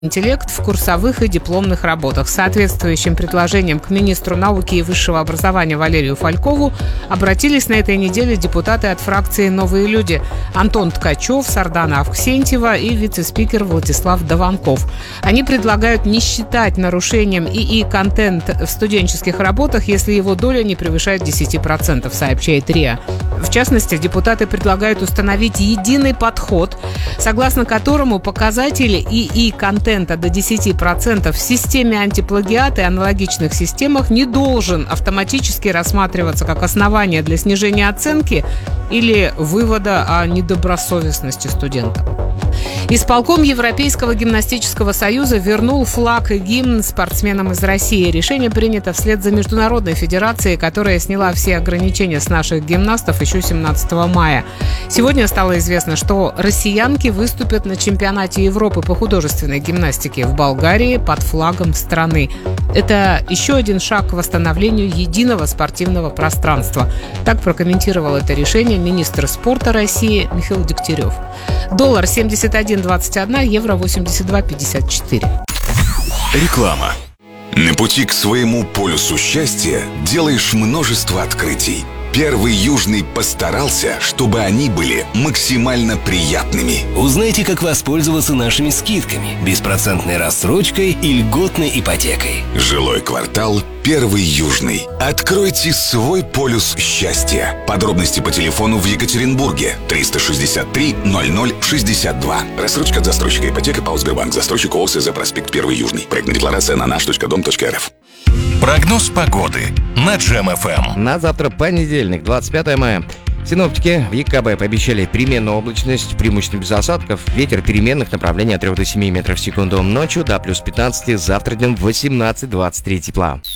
интеллект в курсовых и дипломных работах. С соответствующим предложением к министру науки и высшего образования Валерию Фалькову обратились на этой неделе депутаты от фракции «Новые люди» Антон Ткачев, Сардана Авксентьева и вице-спикер Владислав Дованков. Они предлагают не считать нарушением ИИ-контент в студенческих работах, если его доля не превышает 10%, сообщает РИА. В частности, депутаты предлагают установить единый подход, согласно которому показатели ИИ-контента до 10% в системе антиплагиата и аналогичных системах не должен автоматически рассматриваться как основание для снижения оценки или вывода о недобросовестности студента. Исполком Европейского гимнастического союза вернул флаг и гимн спортсменам из России. Решение принято вслед за Международной федерацией, которая сняла все ограничения с наших гимнастов еще 17 мая. Сегодня стало известно, что россиянки выступят на чемпионате Европы по художественной гимнастике в Болгарии под флагом страны. Это еще один шаг к восстановлению единого спортивного пространства. Так прокомментировал это решение министр спорта России Михаил Дегтярев. Доллар 71.21, евро 82.54. Реклама. На пути к своему полюсу счастья делаешь множество открытий. Первый Южный постарался, чтобы они были максимально приятными. Узнайте, как воспользоваться нашими скидками, беспроцентной рассрочкой и льготной ипотекой. Жилой квартал Первый Южный. Откройте свой полюс счастья. Подробности по телефону в Екатеринбурге 363 0062. Рассрочка от застройщика ипотека ПАО Сбербанк. Застройщик ООО СЗ «Проспект Первый Южный». Проектная декларация на наш.дом.рф. Прогноз погоды на Джем-ФМ. На завтра понедельник, 25 мая. Синоптики в ЕКБ пообещали переменную облачность, преимущественно без осадков. Ветер переменных направлений от 3 до 7 метров в секунду. Ночью до плюс 15, завтра днем 18-23 тепла.